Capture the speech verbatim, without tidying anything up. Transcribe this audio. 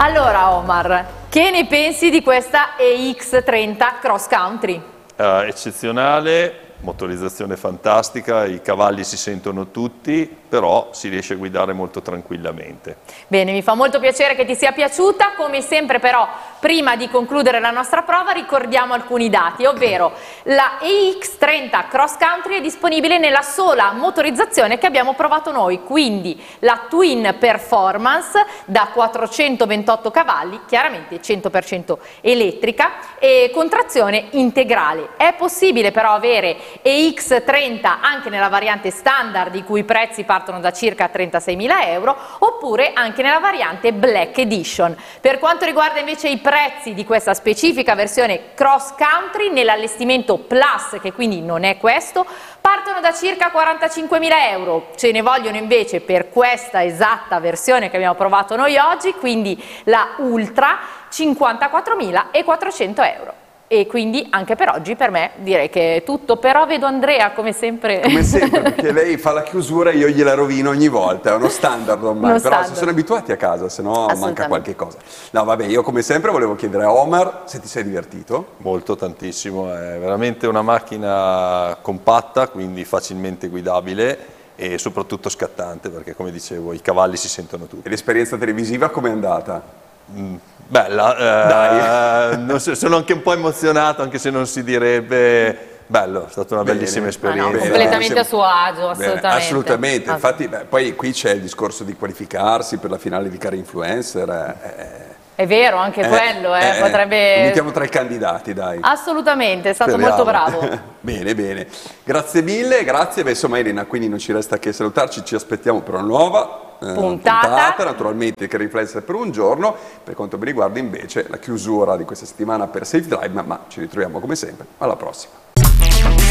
Allora Omar, che ne pensi di questa E X trenta Cross Country? Uh, eccezionale, motorizzazione fantastica, i cavalli si sentono tutti, però si riesce a guidare molto tranquillamente. Bene, mi fa molto piacere che ti sia piaciuta. Come sempre però, prima di concludere la nostra prova, ricordiamo alcuni dati, ovvero la E X trenta Cross Country è disponibile nella sola motorizzazione che abbiamo provato noi, quindi la Twin Performance da quattrocentoventotto cavalli, chiaramente cento per cento elettrica e con trazione integrale. È possibile però avere E X trenta anche nella variante standard, i cui prezzi partono da circa trentaseimila euro, oppure anche nella variante Black Edition. Per quanto riguarda invece i prezzi di questa specifica versione Cross Country, nell'allestimento Plus, che quindi non è questo, partono da circa quarantacinquemila euro. Ce ne vogliono invece per questa esatta versione che abbiamo provato noi oggi, quindi la Ultra, cinquantaquattromilaquattrocento euro. E quindi anche per oggi per me direi che è tutto, però vedo Andrea come sempre come sempre, perché lei fa la chiusura e io gliela rovino ogni volta, è uno standard ormai, uno però standard. si sono abituati a casa, se no manca qualche cosa. No vabbè, io come sempre volevo chiedere a Omar se ti sei divertito. Molto, tantissimo, è veramente una macchina compatta, quindi facilmente guidabile e soprattutto scattante, perché come dicevo i cavalli si sentono tutti. E l'esperienza televisiva com'è andata? Mm. Bella, eh, Dai. Non so, sono anche un po' emozionato, anche se non si direbbe. Bello, è stata una Bene. bellissima esperienza. Ah, no, completamente a suo agio, assolutamente. Bene, assolutamente, infatti beh, poi qui c'è il discorso di qualificarsi per la finale di Car Influencer. Eh, È vero, anche eh, quello, eh, eh, potrebbe... mettiamo tra i candidati, dai. Assolutamente, è stato Speriamo. molto bravo. Bene, bene. Grazie mille, grazie. Beh, insomma Elena, quindi non ci resta che salutarci, ci aspettiamo per una nuova eh, puntata. puntata. Naturalmente Car Influencer per un giorno. Per quanto mi riguarda invece la chiusura di questa settimana per Safe Drive, ma, ma ci ritroviamo come sempre. Alla prossima.